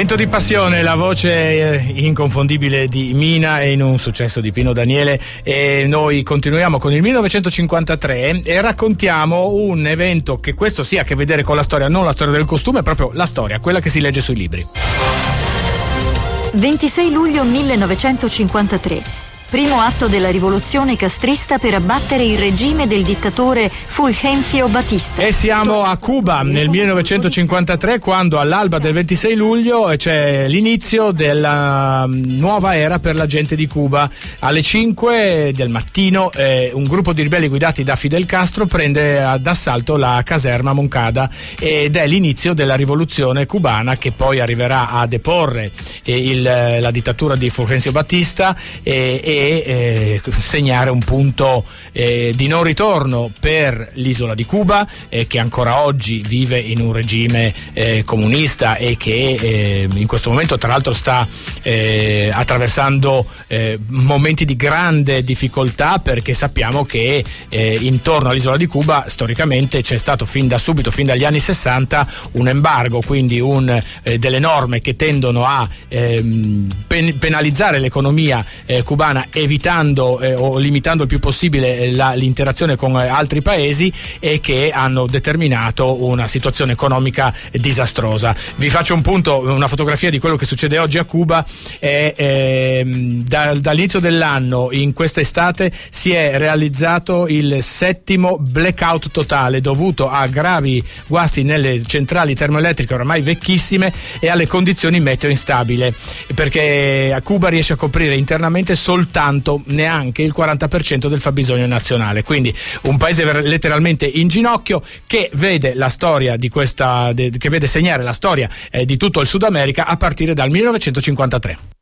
Vento di passione, la voce inconfondibile di Mina e in un successo di Pino Daniele, e noi continuiamo con il 1953 e raccontiamo un evento che questo sì ha a che vedere con la storia, non la storia del costume, proprio la storia, quella che si legge sui libri. 26 luglio 1953. Primo atto della rivoluzione castrista per abbattere il regime del dittatore Fulgencio Batista. E siamo a Cuba nel 1953, quando all'alba del 26 luglio c'è l'inizio della nuova era per la gente di Cuba. Alle 5 del mattino un gruppo di ribelli guidati da Fidel Castro prende d'assalto la caserma Moncada ed è l'inizio della rivoluzione cubana, che poi arriverà a deporre la dittatura di Fulgencio Batista e segnare un punto di non ritorno per l'isola di Cuba, che ancora oggi vive in un regime comunista e che in questo momento tra l'altro sta attraversando momenti di grande difficoltà, perché sappiamo che intorno all'isola di Cuba storicamente c'è stato fin da subito, fin dagli anni 60, un embargo, quindi delle norme che tendono a penalizzare l'economia cubana, evitando o limitando il più possibile l'interazione con altri paesi, e che hanno determinato una situazione economica disastrosa. Vi faccio una fotografia di quello che succede oggi a Cuba. Dall'inizio dell'anno, in questa estate, si è realizzato il 7° blackout totale, dovuto a gravi guasti nelle centrali termoelettriche ormai vecchissime e alle condizioni meteo instabili, perché a Cuba riesce a coprire internamente soltanto neanche il 40% del fabbisogno nazionale, quindi un paese letteralmente in ginocchio, che vede la storia che vede segnare la storia di tutto il Sud America a partire dal 1953.